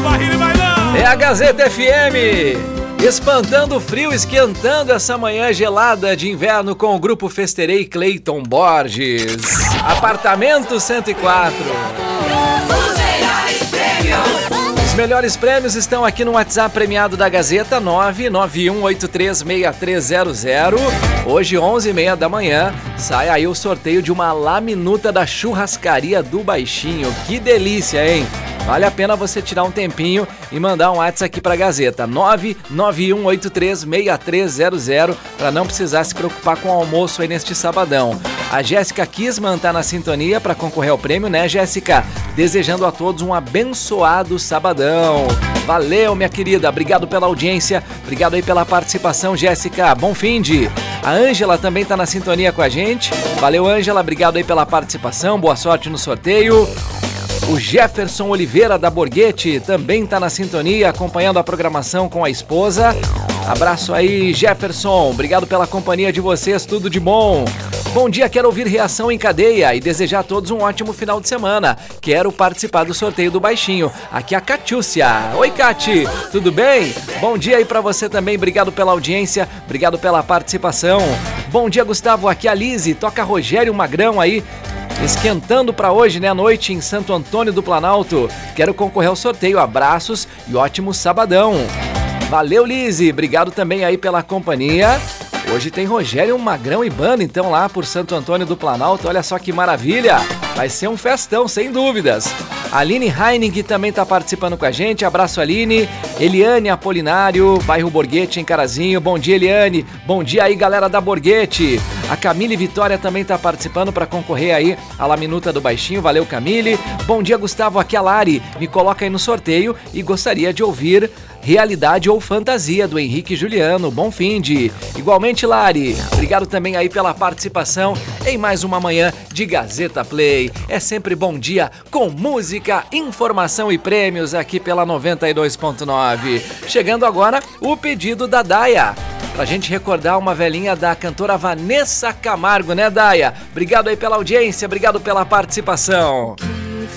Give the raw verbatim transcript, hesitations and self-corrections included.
É a Gazeta F M, espantando o frio, esquentando essa manhã gelada de inverno com o Grupo Festerei Cleiton Borges. Apartamento cento e quatro. Os melhores prêmios estão aqui no WhatsApp premiado da Gazeta, nove nove um oito três seis três zero zero. Hoje, onze e meia da manhã, sai aí o sorteio de uma laminuta da Churrascaria do Baixinho. Que delícia, hein? Vale a pena você tirar um tempinho e mandar um WhatsApp aqui pra Gazeta, nove nove um oito três seis três zero zero, para não precisar se preocupar com o almoço aí neste sabadão. A Jéssica Kisman tá na sintonia para concorrer ao prêmio, né, Jéssica? Desejando a todos um abençoado sabadão. Valeu, minha querida, obrigado pela audiência, obrigado aí pela participação, Jéssica. Bom finde. A Ângela também tá na sintonia com a gente. Valeu, Ângela, obrigado aí pela participação, boa sorte no sorteio. O Jefferson Oliveira da Borghetti também está na sintonia, acompanhando a programação com a esposa. Abraço aí, Jefferson. Obrigado pela companhia de vocês, tudo de bom. Bom dia, quero ouvir Reação em Cadeia e desejar a todos um ótimo final de semana. Quero participar do sorteio do Baixinho. Aqui é a Catiúcia. Oi, Cati, tudo bem? Bom dia aí pra você também, obrigado pela audiência, obrigado pela participação. Bom dia, Gustavo, aqui é a Lise, toca Rogério Magrão aí. Esquentando para hoje, né, à noite em Santo Antônio do Planalto. Quero concorrer ao sorteio, abraços e ótimo sabadão. Valeu, Lise, obrigado também aí pela companhia. Hoje tem Rogério Magrão e banda, então, lá por Santo Antônio do Planalto. Olha só que maravilha, vai ser um festão, sem dúvidas. A Aline Heining também está participando com a gente, abraço, Aline. Eliane Apolinário, bairro Borghetti, em Carazinho. Bom dia, Eliane. Bom dia aí, galera da Borghetti. A Camille Vitória também está participando para concorrer aí à laminuta do Baixinho. Valeu, Camille. Bom dia, Gustavo. Aqui é a Lari. Me coloca aí no sorteio e gostaria de ouvir Realidade ou Fantasia, do Henrique Juliano. Bom finde. Igualmente, Lari. Obrigado também aí pela participação em mais uma manhã de Gazeta Play. É sempre bom dia com música, informação e prêmios aqui pela noventa e dois ponto nove. Chegando agora o pedido da Daya, pra gente recordar uma velhinha da cantora Vanessa Camargo, né, Daya? Obrigado aí pela audiência, obrigado pela participação.